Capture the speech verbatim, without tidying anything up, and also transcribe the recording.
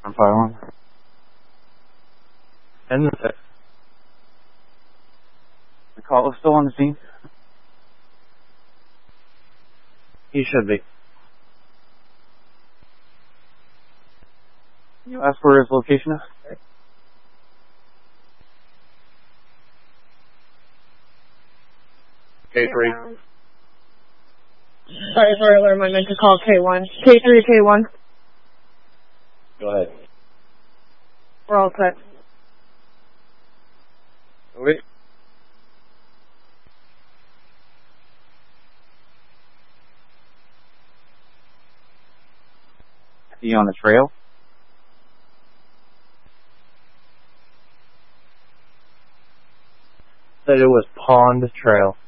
I'm following. And the, the call is still on the scene? He should be. You ask where his location is? K three. Sorry for alarm, I meant to call K one. K three, K one. Go ahead. We're all set. Wait. He on the trail? Said it was Pond Trail.